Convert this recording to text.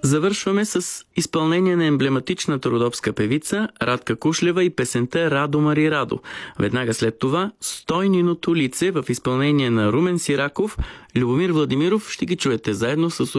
Завършваме с изпълнение на емблематичната родопска певица Радка Кушлева и песента «Радо Мари Радо». Веднага след това «Стойниното лице» в изпълнение на Румен Сираков, Любомир Владимиров ще ги чуете заедно с